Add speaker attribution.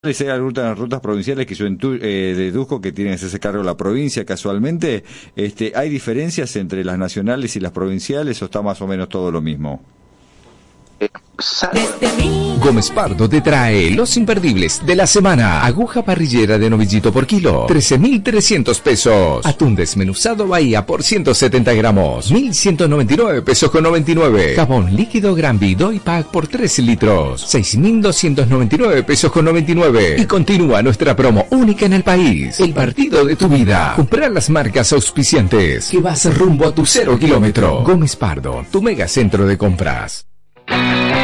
Speaker 1: Hay algunas rutas provinciales que yo deduzco que tienen que hacerse cargo de la provincia casualmente. ¿Hay diferencias entre las nacionales y las provinciales o está más o menos todo lo mismo?
Speaker 2: Gómez Pardo te trae los imperdibles de la semana. Aguja parrillera de novillito por kilo, 13.300 pesos. Atún desmenuzado Bahía por 170 gramos, 1.199 pesos con 99. Jabón líquido Granby Doy Pack por 3 litros, 6.299 pesos con 99. Y continúa nuestra promo única en el país. El partido de tu vida. Comprar las marcas auspiciantes que vas rumbo a tu 0 kilómetro. Gómez Pardo, tu mega centro de compras.